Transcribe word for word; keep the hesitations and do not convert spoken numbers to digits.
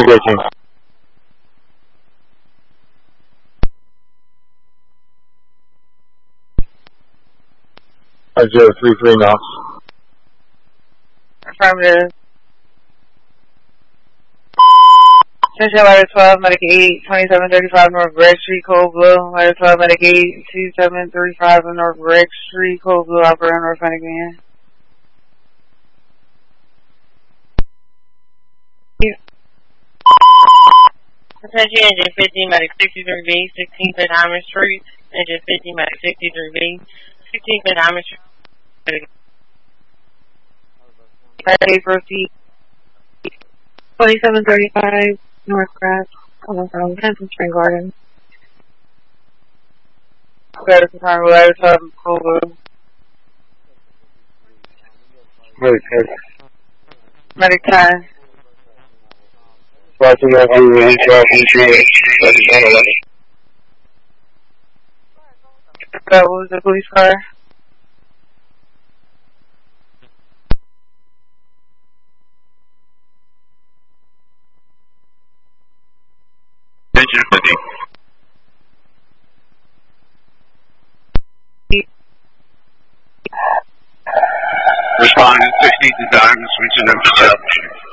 eighteen. Five zero three three knots. Affirmative. Attention, Ladder twelve, Medic eight, twenty-seven thirty-five North Greg Street, Cold Blue. Ladder twelve, Medic eight, twenty-seven thirty-five North Greg Street, Cold Blue, operator North Medic Man. Attention, Engine fifty, Medic sixty-three B, sixteenth and Diamond Street. Engine fifty, Medic sixty-three B, sixteenth and Diamond Street. Ready, proceed. twenty-seven thirty-five North Grass, almost on tenth and Spring Garden. Got to confirm with Ladder twelve, Cold Blue. Medic ten. Medic ten. Five two nine three eight twelve three. That was the police car. Attention fifty. Responding sixteenth and Diamond, switching up to south.